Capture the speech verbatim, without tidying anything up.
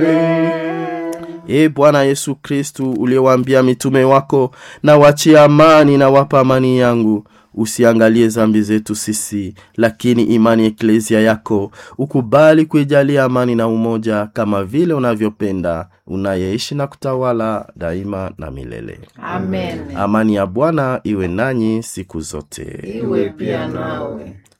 E Bwana Yesu Kristu, uliyewaambia mitume wako, na wachia amani na wapa amani yangu, usiangalie dhambi zetu sisi, lakini imani eklezia yako, ukubali kuijalia amani na umoja, kama vile unavyopenda, unayeishi na kutawala daima na milele. Amen. Amani ya Bwana iwe nanyi siku zote. Iwe pia nawe.